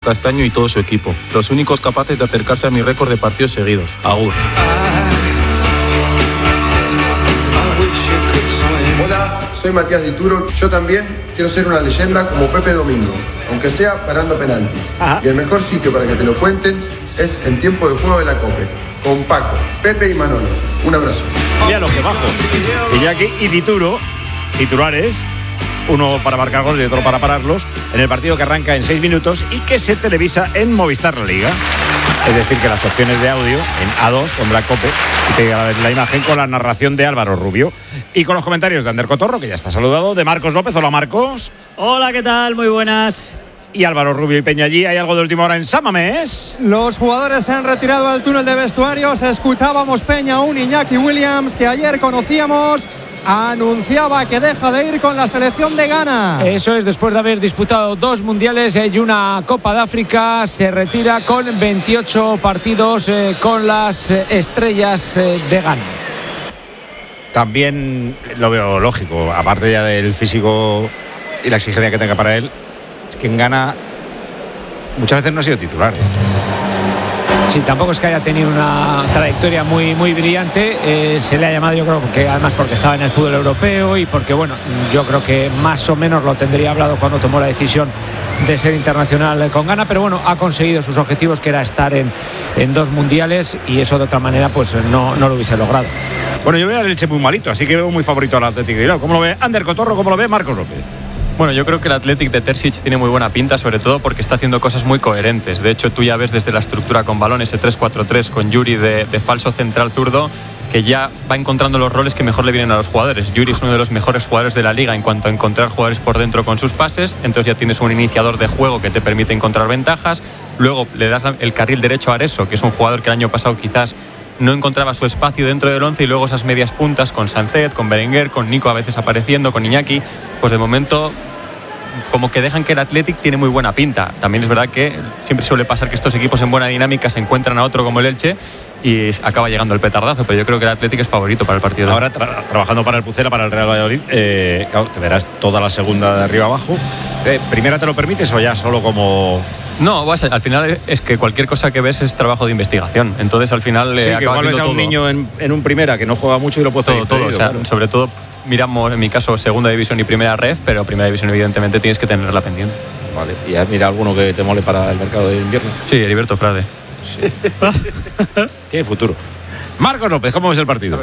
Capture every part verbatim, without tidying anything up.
Castaño y todo su equipo, los únicos capaces de acercarse a mi récord de partidos seguidos. Agur. Hola, soy Matías Dituro. Yo también quiero ser una leyenda como Pepe Domingo, aunque sea parando penaltis. Ajá. Y el mejor sitio para que te lo cuenten es en Tiempo de Juego de la COPE, con Paco, Pepe y Manolo. Un abrazo. Mira lo que bajo. Iñaki y Dituro, titulares, uno para marcar goles y otro para pararlos, en el partido que arranca en seis minutos y que se televisa en Movistar La Liga. Es decir, que las opciones de audio en A dos pondrá COPE y te llega la imagen con la narración de Álvaro Rubio. Y con los comentarios de Ander Cotorro, que ya está saludado, de Marcos López. Hola, Marcos. Hola, ¿qué tal? Muy buenas. Y Álvaro Rubio y Peñallí. ¿Hay algo de última hora en San Mamés? Los jugadores se han retirado al túnel de vestuarios. Escuchábamos Peña, un Iñaki Williams que ayer conocíamos, anunciaba que deja de ir con la selección de Ghana. Eso es, después de haber disputado dos mundiales y una Copa de África, se retira con veintiocho partidos eh, con las eh, estrellas eh, de Ghana. También lo veo lógico, aparte ya del físico y la exigencia que tenga para él, es que en Ghana muchas veces no ha sido titular. Sí, tampoco es que haya tenido una trayectoria muy, muy brillante. Eh, se le ha llamado, yo creo que además porque estaba en el fútbol europeo y porque, bueno, yo creo que más o menos lo tendría hablado cuando tomó la decisión de ser internacional con Ghana, pero bueno, ha conseguido sus objetivos, que era estar en, en dos mundiales, y eso de otra manera pues no, no lo hubiese logrado. Bueno, yo veo al Elche muy malito, así que veo muy favorito al Atlético de Bilbao. ¿Cómo lo ve Ander Cotorro? ¿Cómo lo ve Marcos López? Bueno, yo creo que el Athletic de Terzic tiene muy buena pinta, sobre todo porque está haciendo cosas muy coherentes. De hecho, tú ya ves desde la estructura con balón, ese tres cuatro tres con Yuri de, de falso central zurdo, que ya va encontrando los roles que mejor le vienen a los jugadores. Yuri es uno de los mejores jugadores de la liga en cuanto a encontrar jugadores por dentro con sus pases, entonces ya tienes un iniciador de juego que te permite encontrar ventajas. Luego le das el carril derecho a Areso, que es un jugador que el año pasado quizás no encontraba su espacio dentro del once, y luego esas medias puntas con Sancet, con Berenguer, con Nico a veces apareciendo, con Iñaki, pues de momento como que dejan que el Athletic tiene muy buena pinta. También es verdad que siempre suele pasar que estos equipos en buena dinámica se encuentran a otro como el Elche y acaba llegando el petardazo, pero yo creo que el Athletic es favorito para el partido. Ahora tra- trabajando para el Pucela, para el Real Valladolid, eh, claro, te verás toda la segunda de arriba abajo. Eh, ¿Primera te lo permites o ya solo como...? No, vas a, al final es que cualquier cosa que ves es trabajo de investigación. Entonces al final sí, eh, que igual ves a un todo. niño en, en un primera que no juega mucho y lo puedes todo, todo, todo, o sea, claro. Sobre todo miramos en mi caso segunda división y primera ref, pero primera división evidentemente tienes que tenerla pendiente. Vale, ¿y has mirado alguno que te mole para el mercado de invierno? Sí, Heriberto Frade. Sí. Tiene futuro. Marcos López, ¿cómo ves el partido?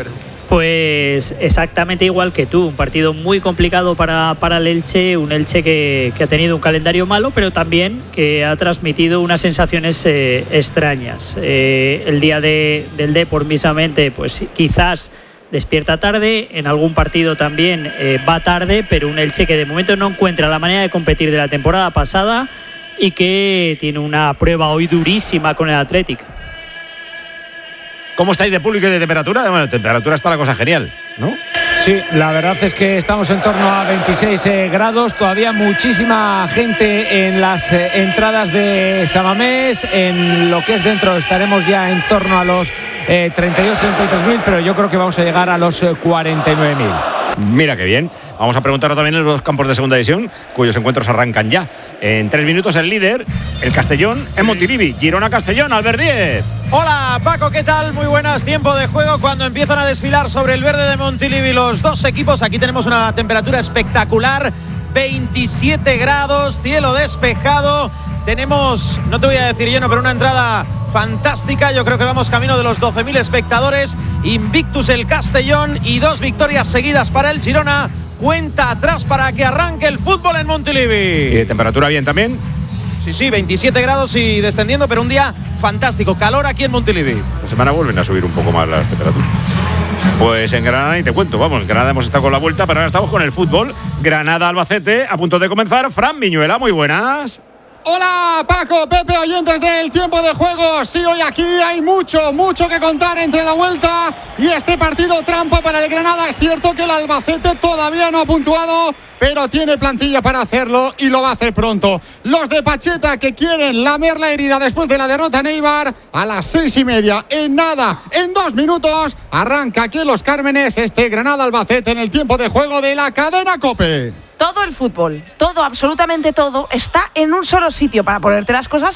Pues exactamente igual que tú, un partido muy complicado para, para el Elche, un Elche que, que ha tenido un calendario malo, pero también que ha transmitido unas sensaciones eh, extrañas. Eh, el día de, del Depor, misamente, pues quizás despierta tarde, en algún partido también eh, va tarde, pero un Elche que de momento no encuentra la manera de competir de la temporada pasada y que tiene una prueba hoy durísima con el Athletic. ¿Cómo estáis de público y de temperatura? Bueno, de temperatura está la cosa genial, ¿no? Sí, la verdad es que estamos en torno a veintiséis eh, grados, todavía muchísima gente en las eh, entradas de San Mamés, en lo que es dentro estaremos ya en torno a los eh, treinta y dos, treinta y tres mil, pero yo creo que vamos a llegar a los eh, cuarenta y nueve mil. Mira qué bien. Vamos a preguntar también en los dos campos de segunda división, cuyos encuentros arrancan ya. En tres minutos el líder, el Castellón, en Montilivi. Girona-Castellón, Albert Díez. Hola Paco, ¿qué tal? Muy buenas. Tiempo de juego cuando empiezan a desfilar sobre el verde de Montilivi los dos equipos. Aquí tenemos una temperatura espectacular, veintisiete grados, cielo despejado. Tenemos, no te voy a decir lleno, pero una entrada fantástica. Yo creo que vamos camino de los doce mil espectadores. Invictus el Castellón y dos victorias seguidas para el Girona. Cuenta atrás para que arranque el fútbol en Montilivi. ¿Y de temperatura bien también? Sí, sí, veintisiete grados y descendiendo, pero un día fantástico. Calor aquí en Montilivi. Esta semana vuelven a subir un poco más las temperaturas. Pues en Granada, y te cuento, vamos, en Granada hemos estado con la vuelta, pero ahora estamos con el fútbol. Granada-Albacete, a punto de comenzar. Fran Viñuela, muy buenas. Hola Paco, Pepe, oyentes del tiempo de juego. Sí, hoy aquí hay mucho, mucho que contar entre la vuelta y este partido trampa para el Granada. Es cierto que el Albacete todavía no ha puntuado, pero tiene plantilla para hacerlo y lo va a hacer pronto. Los de Pacheta que quieren lamer la herida después de la derrota en Eibar, a las seis y media, en nada, en dos minutos, arranca aquí en Los Cármenes este Granada-Albacete en el tiempo de juego de la cadena COPE. Todo el fútbol, todo, absolutamente todo, está en un solo sitio para ponerte las cosas